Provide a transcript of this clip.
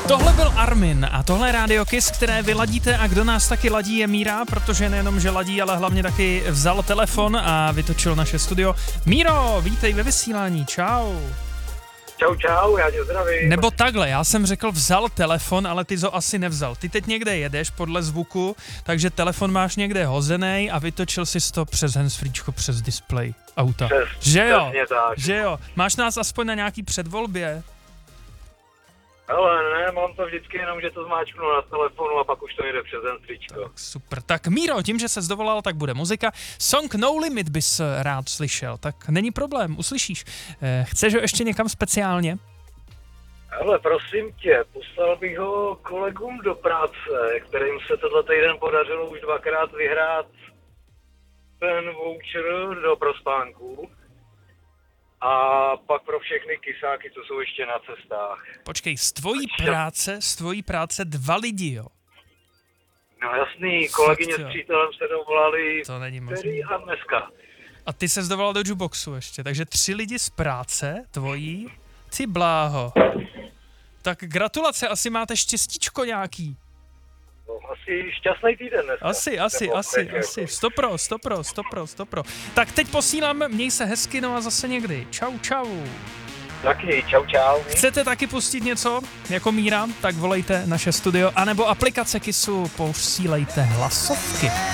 Tohle byl Armin a tohle je Radio Kiss, které vy ladíte a kdo nás taky ladí je Míra, protože nejenom, že ladí, ale hlavně taky vzal telefon a vytočil naše studio. Míro, vítej ve vysílání, čau. Čau, já tě zdravím. Nebo takhle, já jsem řekl vzal telefon, ale ty to asi nevzal. Ty teď někde jedeš podle zvuku, takže telefon máš někde hozený a vytočil jsi to přes handsfreečko, přes displej auta. Že jo? Tak. Že jo? Máš nás aspoň na nějaký předvolbě? Ale ne, mám to vždycky jenom, že to zmáčknu na telefonu a pak už to jde přes handsfreečko. Tak super. Tak Míro, tím, že ses dovolal, tak bude muzika. Song No Limit bys rád slyšel, tak není problém, uslyšíš. Chceš ho ještě někam speciálně? Ale prosím tě, poslal bych ho kolegům do práce, kterým se tohle týden podařilo už 2krát vyhrát ten voucher do prospánku. A pak pro všechny kysáky, co jsou ještě na cestách. Počkej, z tvojí práce 2 lidi, jo? No jasný, kolegyně s přítelem se dovolali to není možné. včera a dneska. A ty ses dovolal do jukeboxu ještě, takže 3 lidi z práce tvojí, ty bláho. Tak gratulace, asi máte štěstíčko nějaký. No, asi šťastný týden dneska. Asi. 100%. Tak teď posílám, měj se hezky, no a zase někdy. Čau. Taky, čau. Chcete taky pustit něco jako Míra, tak volejte naše studio, anebo aplikace Kissu, posílejte hlasovky.